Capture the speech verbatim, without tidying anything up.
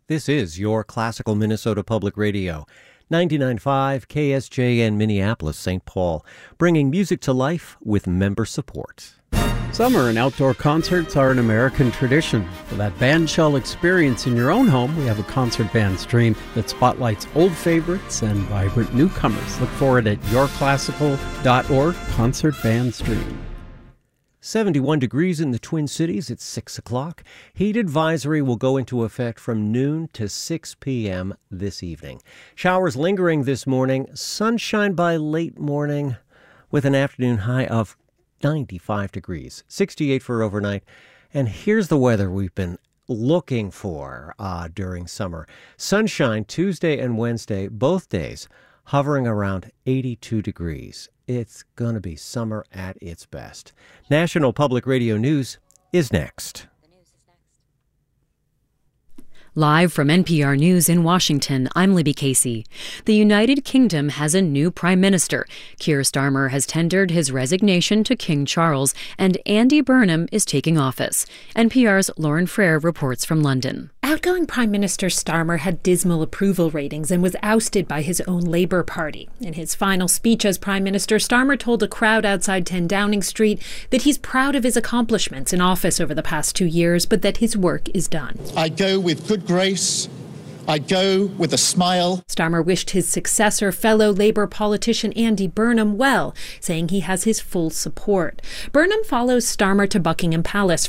This is your Classical Minnesota Public Radio, ninety-nine point five K S J N Minneapolis, Saint Paul, bringing music to life with member support. Summer and outdoor concerts are an American tradition. For that bandshell experience in your own home, we have a concert band stream that spotlights old favorites and vibrant newcomers. Look for it at your classical dot org, Concert Band Stream. seventy-one degrees in the Twin Cities. It's six o'clock. Heat advisory will go into effect from noon to six p.m. this evening. Showers lingering this morning. Sunshine by late morning with an afternoon high of ninety-five degrees. sixty-eight for overnight. And here's the weather we've been looking for uh, during summer. Sunshine Tuesday and Wednesday, both days, hovering around eighty-two degrees. It's going to be summer at its best. National Public Radio News is next. Live from N P R News in Washington, I'm Libby Casey. The United Kingdom has a new prime minister. Keir Starmer has tendered his resignation to King Charles, and Andy Burnham is taking office. N P R's Lauren Frere reports from London. Outgoing Prime Minister Starmer had dismal approval ratings and was ousted by his own Labour Party. In his final speech as Prime Minister, Starmer told a crowd outside ten Downing Street that he's proud of his accomplishments in office over the past two years, but that his work is done. I go with good grace. I go with a smile. Starmer wished his successor, fellow Labour politician Andy Burnham, well, saying he has his full support. Burnham follows Starmer to Buckingham Palace